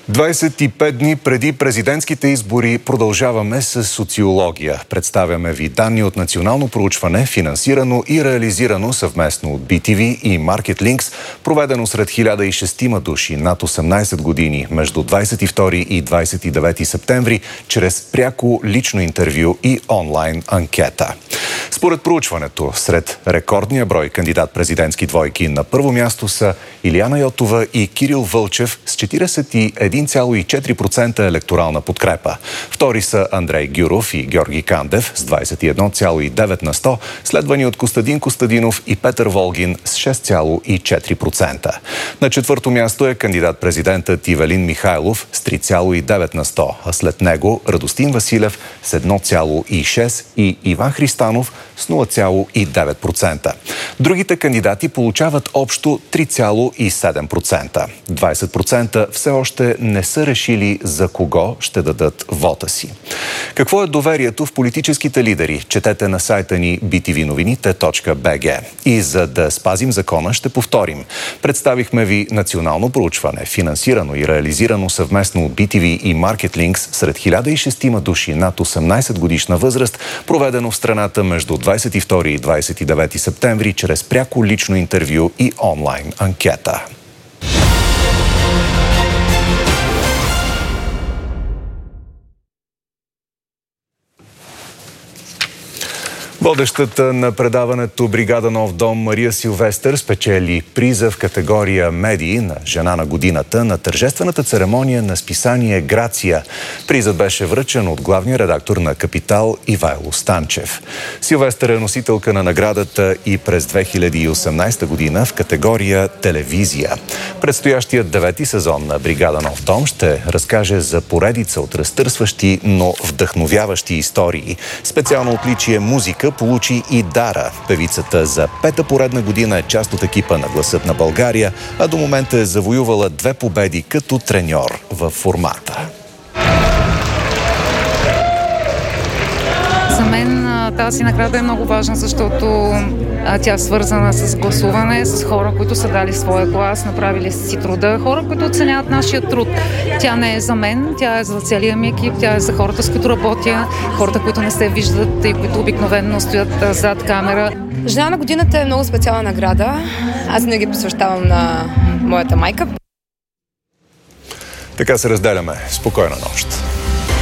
25 дни преди президентските избори продължаваме с социология. Представяме ви данни от национално проучване, финансирано и реализирано съвместно от BTV и MarketLinks, проведено сред 1006 души над 18 години между 22 и 29 септември, чрез пряко лично интервю и онлайн анкета. Според проучването, сред рекордния брой кандидат-президентски двойки на първо място са Илияна Йотова и Кирил Вълчев с 41,4% електорална подкрепа. Втори са Андрей Гюров и Георги Кандев с 21,9%, следвани от Костадин Костадинов и Петър Волгин с 6,4%. На четвърто място е кандидат-президентът Ивелин Михайлов с 3,9%, а след него Радостин Василев с 1,6% и Иван Христанов с 0,9%. Другите кандидати получават общо 3,7%. 20% все още не са решили за кого ще дадат вота си. Какво е доверието в политическите лидери? Четете на сайта ни btvnovinite.bg. И за да спазим закона, ще повторим. Представихме ви национално проучване, финансирано и реализирано съвместно от BTV и MarketLinks сред 1006 души над 18 годишна възраст, проведено в страната между 22 и 29 септември чрез пряко лично интервю и онлайн анкета. Водещата на предаването Бригада Нов дом Мария Силвестър спечели приза в категория медии на жена на годината на тържествената церемония на списание Грация. Призът беше връчен от главния редактор на Капитал Ивайло Станчев. Силвестър е носителка на наградата и през 2018 година в категория телевизия. Предстоящият 9-ти сезон на Бригада Нов дом ще разкаже за поредица от разтърсващи, но вдъхновяващи истории. Специално отличие музика получи и Дара. Певицата за пета поредна година е част от екипа на Гласът на България, а до момента е завоювала 2 победи като треньор във формата. За мен тази награда е много важна, защото тя е свързана с гласуване, с хора, които са дали своя глас, направили си труда, хора, които оценяват нашия труд. Тя не е за мен, тя е за целия ми екип, тя е за хората, с които работя, хората, които не се виждат и които обикновено стоят зад камера. Жена на годината е много специална награда. Аз винаги посвещавам на моята майка. Така се разделяме. Спокойна нощ.